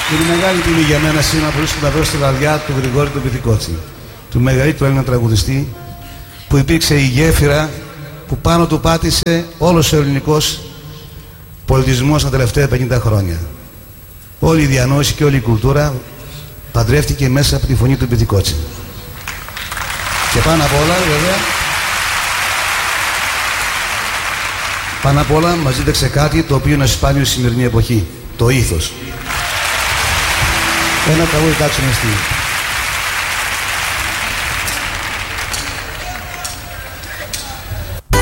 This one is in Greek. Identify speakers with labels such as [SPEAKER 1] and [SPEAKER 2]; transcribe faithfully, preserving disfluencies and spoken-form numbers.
[SPEAKER 1] Είναι μεγάλη τιμή για μένα σήμερα που βρίσκομαι εδώ στη βραδιά του Γρηγόρη του Πυθικότσι, του μεγαλύτερου Έλληνα τραγουδιστή, που υπήρξε η γέφυρα που πάνω του πάτησε όλος ο ελληνικός πολιτισμός τα τελευταία πενήντα χρόνια. Όλη η διανόηση και όλη η κουλτούρα παντρεύτηκε μέσα από τη φωνή του Πυθικότσι. Και πάνω απ' όλα, βέβαια, πάνω απ' όλα μας δίδαξε κάτι το οποίο είναι σπάνιο στη σημερινή εποχή, το ήθος. Ένα τραγούδι κάτσουμε στη